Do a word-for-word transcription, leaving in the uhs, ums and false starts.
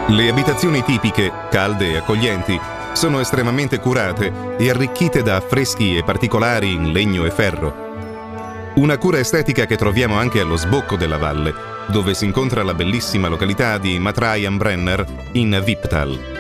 Le abitazioni tipiche, calde e accoglienti, sono estremamente curate e arricchite da affreschi e particolari in legno e ferro. Una cura estetica che troviamo anche allo sbocco della valle, dove si incontra la bellissima località di Matrajan Brenner in Viptal.